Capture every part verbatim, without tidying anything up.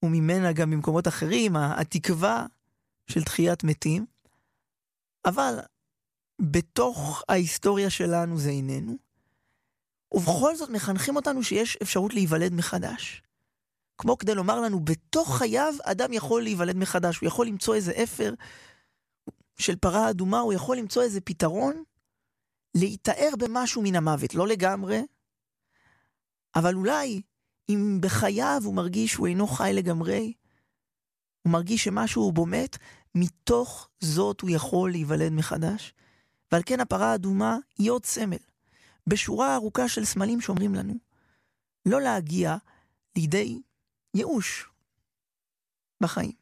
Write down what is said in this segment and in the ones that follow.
וממנה גם במקומות אחרים, התקווה של תחיית מתים, אבל בתוך ההיסטוריה שלנו זה איננו, ובכל זאת מחנכים אותנו שיש אפשרות להיוולד מחדש. כמו כדי לומר לנו, בתוך חייו אדם יכול להיוולד מחדש, הוא יכול למצוא איזה אפר של פרה אדומה, הוא יכול למצוא איזה פתרון, להתאר במשהו מן המוות, לא לגמרי, אבל אולי אם בחייו הוא מרגיש שהוא אינו חי לגמרי, הוא מרגיש שמשהו הוא בומת, מתוך זאת הוא יכול להיוולד מחדש, ועל כן הפרה האדומה היא עוד סמל, בשורה ארוכה של סמלים שאומרים לנו, לא להגיע לידי ייאוש בחיים.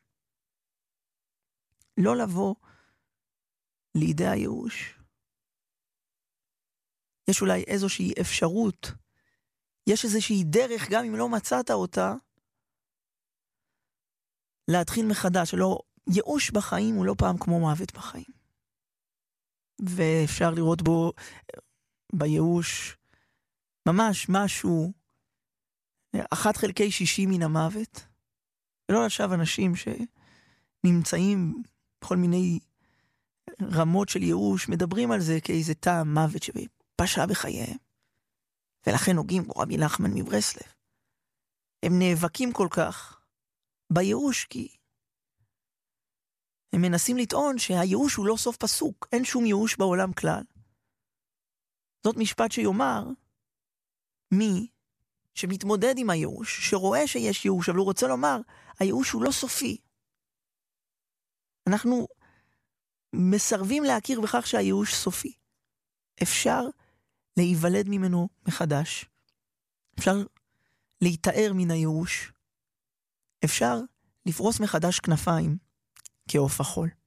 לא לבוא לידי הייאוש. יש אולי איזושהי אפשרות, יש איזושהי דרך, גם אם לא מצאת אותה, להתחיל מחדש. לא, ייאוש בחיים הוא לא פעם כמו מוות בחיים. ואפשר לראות בו, בייאוש, ממש משהו, אחת חלקי שישים מן המוות. ולא עכשיו אנשים שנמצאים בכל מיני רמות של ייאוש, מדברים על זה כאיזה טעם מוות שפשע בחייהם. ולכן נוגעים כמו רבי נחמן מברסלב. הם נאבקים כל כך בייאוש, כי הם מנסים לטעון שהייאוש הוא לא סוף פסוק, אין שום ייאוש בעולם כלל. זאת משפט שיאמר מי שמתמודד עם הייאוש, שרואה שיש ייאוש, אבל הוא רוצה לומר, הייאוש הוא לא סופי. אנחנו מסרבים להכיר בכך שהייאוש סופי. אפשר להיוולד ממנו מחדש. אפשר להתאר מן הייאוש. אפשר לפרוס מחדש כנפיים כעוף החול.